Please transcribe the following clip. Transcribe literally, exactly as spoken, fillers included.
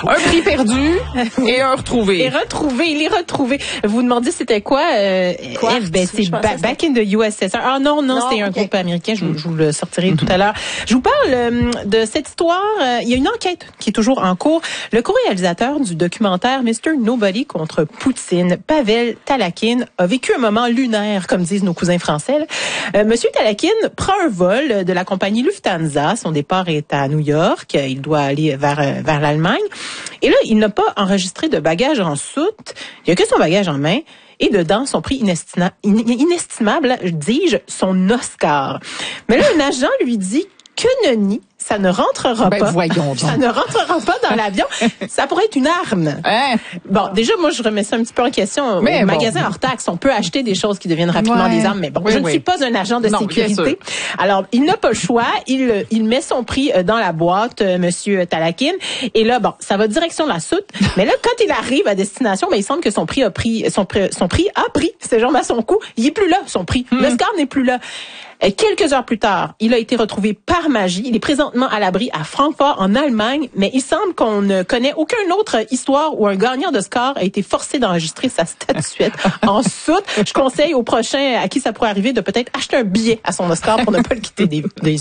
Un prix perdu et un retrouvé. Et retrouvé, il est retrouvé. Vous vous demandiez c'était quoi? Euh, quoi? F, ben, c'est ba- Back in the U S S R. Ah non, non, non c'est okay. un groupe américain. Je, je vous le sortirai mm-hmm. tout à l'heure. Je vous parle euh, de cette histoire. Euh, il y a une enquête qui est toujours en cours. Le co-réalisateur du documentaire mister Nobody contre Poutine, Pavel Talakin, a vécu un moment lunaire, comme disent nos cousins français. Euh, Monsieur Talakin prend un vol de la compagnie Lufthansa. Son départ est à New York. Il doit aller vers, vers l'Allemagne. Et là, il n'a pas enregistré de bagages en soute. Il n'y a que son bagage en main. Et dedans, son prix inestima- inestimable, dis-je, son Oscar. Mais là, un agent lui dit que nenni, ça ne rentrera ben, pas. Voyons donc. Ça ne rentrera pas dans l'avion. Ça pourrait être une arme. Hein? Bon, déjà, moi, je remets ça un petit peu en question. Mais Au bon. magasin hors taxe, on peut acheter des choses qui deviennent rapidement ouais. des armes. Mais bon, oui, je oui. ne suis pas un agent de non, sécurité. Alors, il n'a pas le choix. Il, il met son prix dans la boîte, Monsieur Talakin. Et là, bon, ça va direction la soute. Mais là, quand il arrive à destination, ben, il semble que son prix a pris, son prix, son prix a pris ses jambes à son cou. Il est plus là, son prix. Hmm. Le score n'est plus là. Quelques heures plus tard, il a été retrouvé par magie. Il est présentement à l'abri à Francfort, en Allemagne, mais il semble qu'on ne connaît aucune autre histoire où un gagnant de score a été forcé d'enregistrer sa statuette en soute. Je conseille aux prochains à qui ça pourrait arriver de peut-être acheter un billet à son Oscar pour ne pas le quitter des, des